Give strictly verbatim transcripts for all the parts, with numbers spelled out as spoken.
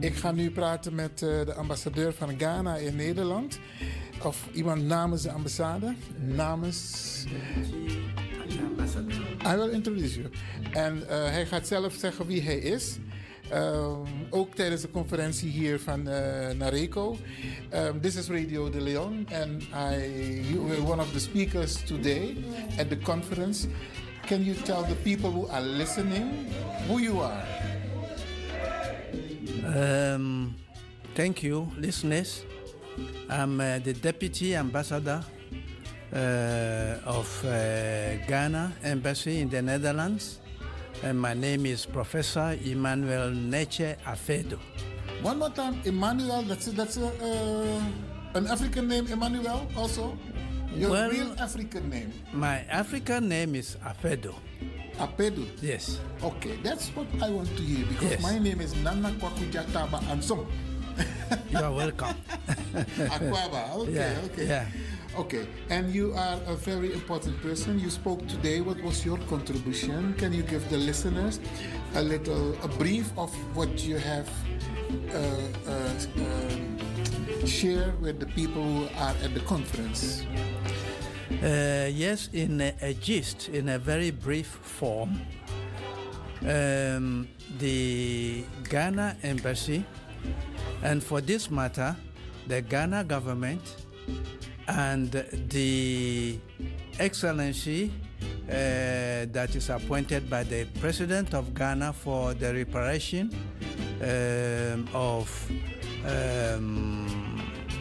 Ik ga nu praten met uh, de ambassadeur van Ghana in Nederland. Of iemand namens de ambassade. Namens... I will introduce you. En uh, hij gaat zelf zeggen wie hij is. Um, ook tijdens de conferentie hier van uh, Nareco. Um, this is Radio de Leon. And I, you were one of the speakers today at the conference. Can you tell the people who are listening who you are? Um, thank you, listeners. I'm uh, the Deputy Ambassador uh, of uh, Ghana Embassy in the Netherlands. And my name is Professor Emmanuel Neche Afedo. One more time, Emmanuel, that's, that's a, uh, an African name, Emmanuel, also? Your well, real African name? My African name is Afedo. Afedo? Yes. Okay, that's what I want to hear, because yes. my name is Nana Kwakuja Taba Ansom. You are welcome. Akwaba, okay, yeah, okay. Yeah. Okay, and you are a very important person. You spoke today. What was your contribution? Can you give the listeners a little, a brief of what you have uh, uh, uh, share with the people who are at the conference? Uh, yes, in a, a gist, in a very brief form, um, the Ghana Embassy, and for this matter, the Ghana government, and the Excellency uh, that is appointed by the President of Ghana for the reparation um, of um,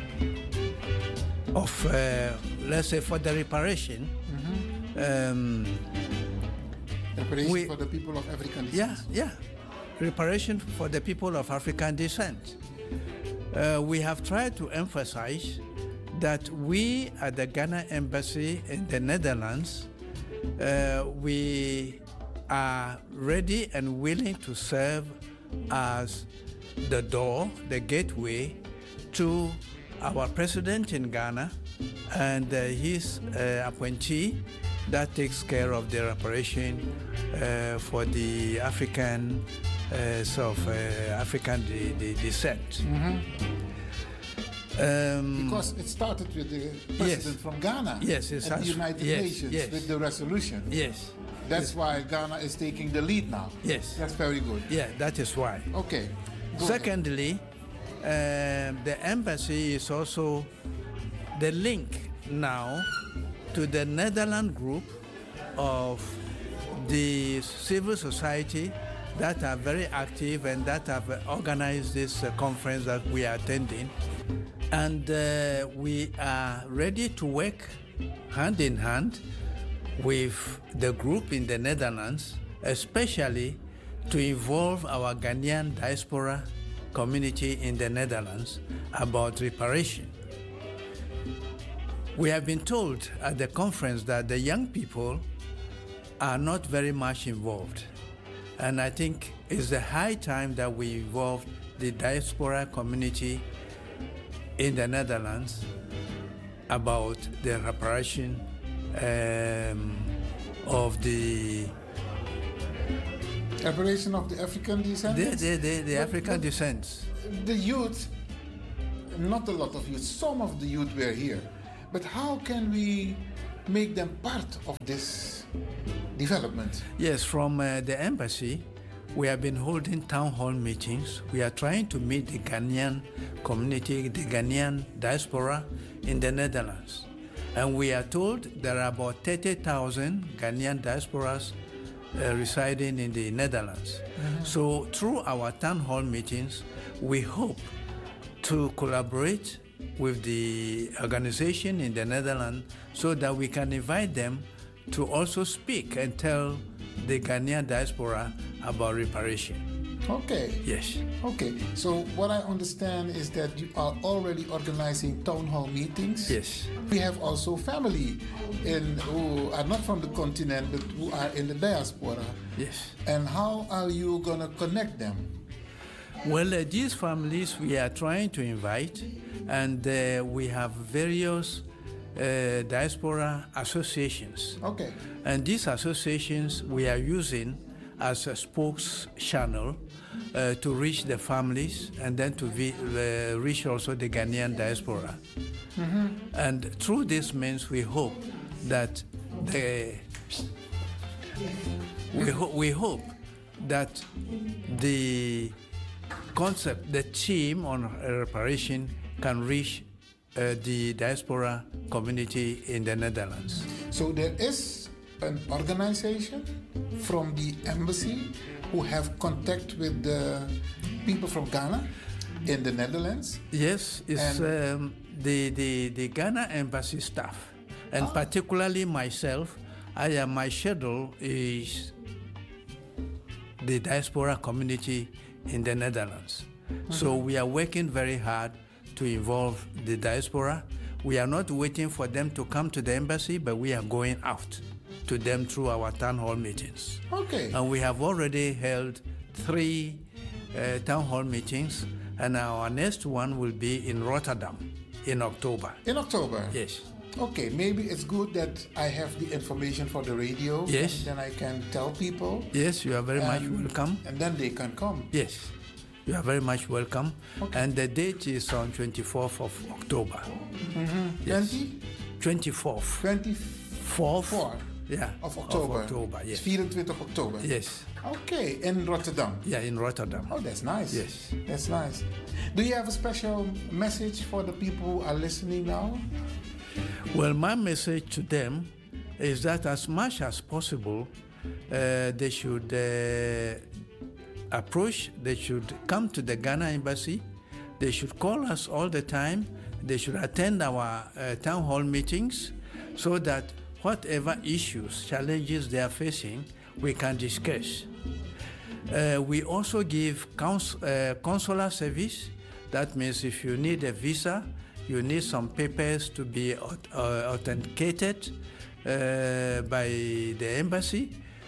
of uh, let's say for the reparation. Mm-hmm. um, reparation we, for the people of African descent. Yeah, yeah, reparation for the people of African descent. Uh, we have tried to emphasize that we at the Ghana Embassy in the Netherlands, uh, we are ready and willing to serve as the door, the gateway to our president in Ghana and uh, his uh, appointee that takes care of the reparation uh, for the African, uh, sort of uh, African de- de- descent. Mm-hmm. Um, because it started with the president yes. from Ghana yes, it at the United yes, Nations yes. with the resolution. Yes. That's yes. why Ghana is taking the lead now. Yes. That's very good. Yeah, that is why. Okay. Go Secondly, um, the embassy is also the link now to the Netherlands group of the civil society that are very active and that have organized this uh, conference that we are attending. And uh, we are ready to work hand in hand with the group in the Netherlands, especially to involve our Ghanaian diaspora community in the Netherlands about reparation. We have been told at the conference that the young people are not very much involved. And I think it's the high time that we involve the diaspora community in the Netherlands about the reparation um, of the reparation of the African descent. The, the, the, the but, African but descent. The youth, not a lot of youth, some of the youth were here. But how can we make them part of this development? Yes, from uh, the embassy, we have been holding town hall meetings. We are trying to meet the Ghanaian community, the Ghanaian diaspora in the Netherlands. And we are told there are about thirty thousand Ghanaian diasporas uh, residing in the Netherlands. Mm-hmm. So through our town hall meetings, we hope to collaborate with the organization in the Netherlands so that we can invite them to also speak and tell the Ghanaian diaspora about reparation. Okay. Yes. Okay. So what I understand is that you are already organizing town hall meetings. Yes. We have also family in who are not from the continent but who are in the diaspora. Yes. And how are you going to connect them? Well, uh, these families we are trying to invite, and uh, we have various uh, diaspora associations. Okay. And these associations we are using as a spokes channel uh, to reach the families and then to vi- uh, reach also the Ghanaian diaspora. Mm-hmm. And through this means we hope that the we, ho- we hope that the concept, the theme on reparation can reach uh, the diaspora community in the Netherlands. So there is an organization from the embassy who have contact with the people from Ghana in the Netherlands? Yes, it's um, the, the, the Ghana embassy staff, and oh. particularly myself. I am, my schedule is the diaspora community in the Netherlands. Mm-hmm. So we are working very hard to involve the diaspora. We are not waiting for them to come to the embassy, but we are going out to them through our town hall meetings. Okay. And we have already held three uh, town hall meetings, and our next one will be in Rotterdam in October. In October? Yes. Okay, maybe it's good that I have the information for the radio. Yes. Then I can tell people. Yes, you are very and, much welcome. And then they can come. Yes, you are very much welcome. Okay. And the date is on twenty-fourth of October. Mm-hmm. Yes. twenty? twenty-fourth. twenty-fourth? Four. Yeah. Of October. Of October, yes. twenty-fourth of October. Yes. Okay, in Rotterdam. Yeah, in Rotterdam. Oh, that's nice. Yes. That's nice. Do you have a special message for the people who are listening now? Well, my message to them is that as much as possible, uh, they should uh, approach, they should come to the Ghana embassy, they should call us all the time, they should attend our uh, town hall meetings so that whatever issues, challenges they are facing, we can discuss. Uh, we also give cons- uh, consular service. That means if you need a visa, you need some papers to be uh, authenticated uh, by the embassy.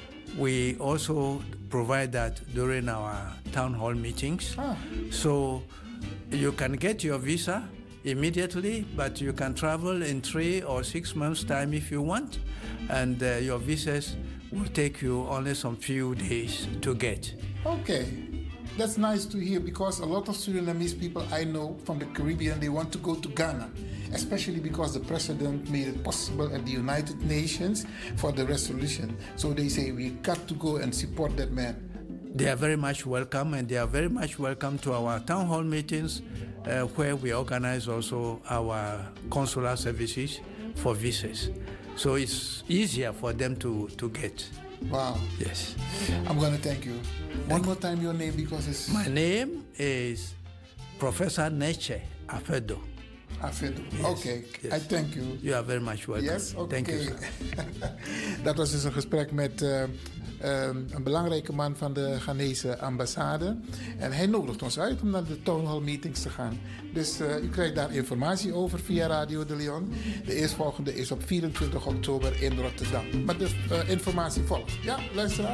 We also provide that during our town hall meetings. Ah. So you can get your visa immediately, but you can travel in three or six months' time if you want, and uh, your visas will take you only some few days to get. Okay. That's nice to hear, because a lot of Surinamese people I know from the Caribbean, they want to go to Ghana, especially because the president made it possible at the United Nations for the resolution. So they say we got to go and support that man. They are very much welcome, and they are very much welcome to our town hall meetings uh, where we organize also our consular services for visas. So it's easier for them to, to get. Wow. Yes. I'm going to thank you. One more time your name, because it's... My name is Professor Neche Afedo. Afedo. Yes. Okay. Yes. I thank you. You are very much welcome. Yes, okay. Thank you, sir. Dat was dus een gesprek met uh, um, een belangrijke man van de Ghanese ambassade. En hij nodigt ons uit om naar de town hall meetings te gaan. Dus uh, u krijgt daar informatie over via Radio de Leon. De eerstvolgende is op vierentwintig oktober in Rotterdam. Maar de uh, informatie volgt. Ja, luisteraar.